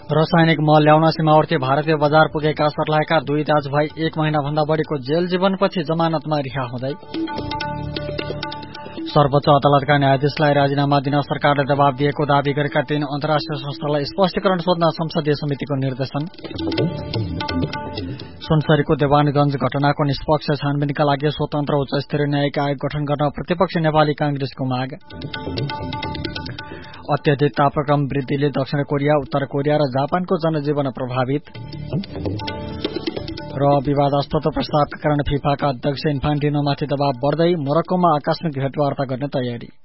रासायनिक मल ल्याउन सीमावर्ती भारतीय बजार पुगेका सर्लाहीका 2 दाजुभाइ 1 महिनाभन्दा बढीको जेल जीवनपछि जमानतमा रिहा हुँदै। सर्वोच्च अदालतका न्यायाधीशलाई राजीनामा दिन सरकारले दबाव दिएको दावी गरेका 3 अन्तर्राष्ट्रिय संस्थालाई स्पष्टीकरण सोध्न संसदीय समितिको निर्देशन। सुनसरीको देवानीगंज घटनाको निष्पक्ष छानबिनका लागि स्वतन्त्र उच्चस्तरीय न्यायिक आयोग गठन गर्न प्रतिपक्षी नेपाली कांग्रेसको माग। अत्यधिक तापक्रम वृद्धिले दक्षिण कोरिया, उत्तर कोरिया र जापानको जनजीवन प्रभावित। र विवादास्पद प्रस्तावका कारण फिफाका अध्यक्ष इन्फान्टिनोमाथि दबाव बढ्दै मोरक्कोमा आकस्मिक भेटवार्ता गर्ने तयारी।